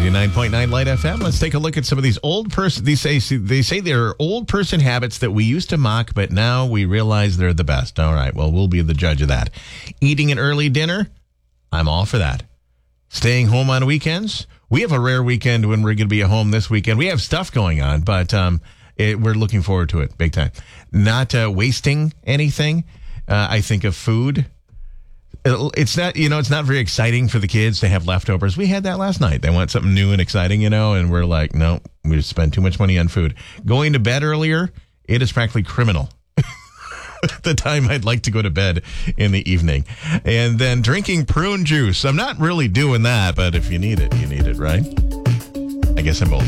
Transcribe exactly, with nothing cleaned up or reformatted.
ninety-nine point nine Light F M. Let's take a look at some of these old person. These say they say they're old person habits that we used to mock, but now we realize they're the best. All right, well, we'll be the judge of that. Eating an early dinner, I'm all for that. Staying home on weekends. We have a rare weekend when we're going to be at home this weekend. We have stuff going on, but um, it, we're looking forward to it big time. Not uh, wasting anything. Uh, I think of food. It's not, you know, it's not very exciting for the kids to have leftovers. We had that last night. They want something new and exciting, you know, and we're like, no, we spend too much money on food. Going to bed earlier, it is practically criminal. The time I'd like to go to bed in the evening. And then drinking prune juice. I'm not really doing that, but if you need it, you need it, right? I guess I'm old.